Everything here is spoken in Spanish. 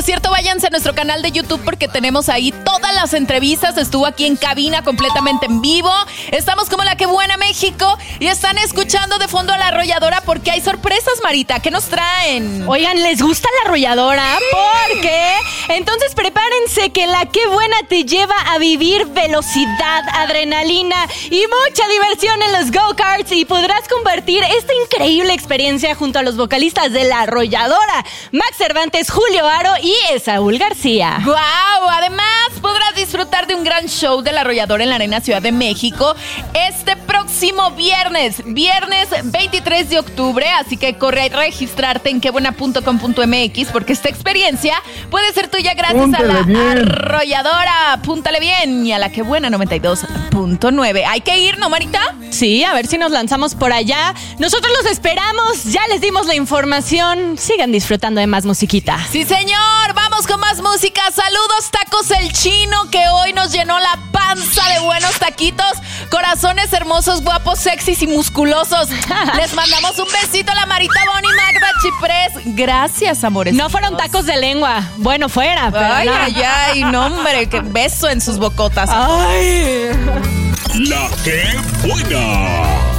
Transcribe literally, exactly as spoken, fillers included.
cierto, váyanse a nuestro canal de YouTube porque tenemos ahí todas las entrevistas. Estuvo aquí en cabina completamente en vivo. Estamos como La Que Buena México y están escuchando de fondo a La Arrolladora porque hay sorpresas, Marita. ¿Qué nos traen? Oigan, ¿les gusta La Arrolladora? Porque entonces prepárense que La Que Buena te lleva a vivir velocidad, adrenalina y mucha diversión en los go-karts y podrás compartir esta increíble experiencia junto a los vocalistas de La Arrolladora, Max Cervantes, Julio Aro y Esaúl García. ¡Guau! Además, podrás disfrutar de un gran show de La Arrolladora en la Arena Ciudad de México este próximo viernes, viernes veintitrés de octubre, así que corre a registrarte en quebuena punto com punto m x porque esta experiencia puede ser tuya gracias Púntale a La bien. Arrolladora. Apúntale bien y a La Que Buena noventa y dos punto nueve. Hay que ir, ¿no, Marita? Sí, a ver si nos lanzamos por allá. Nosotros los esperamos, ya les dimos la información. Sigan disfrutando de más musiquita. Sí, señor, vamos con más música. Saludos, Tacos El Chino, que hoy nos llenó la panza de buenos taquitos. Corazones hermosos, guapos, sexys y musculosos. Les mandamos un besito a la Marita Bonnie, Magda Chiprés. Gracias, amores. No fueron tacos de lengua. Bueno, fuera, pero Ay, no. ay, ay, no, hombre, qué beso en sus bocotas. Ay. La Que Buena.